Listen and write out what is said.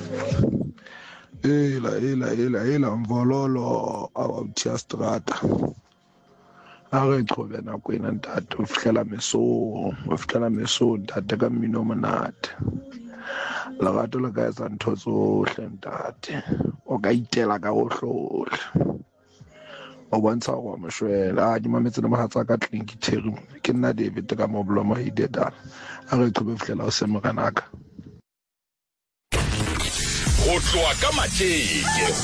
ela mvololo awuthia strata a re qobe nako ena ntate o fihlela meso ntate ka mmino monate lerato le ka etsa ntho tsohle ntate o ka itela ka hohlohle o bontsha go moshwela a di mametse le mohatsa ka clinic Terry ke nna David ka moblo mo hidedala a re qobe fihlela o se moranaka go tloa ka matjeke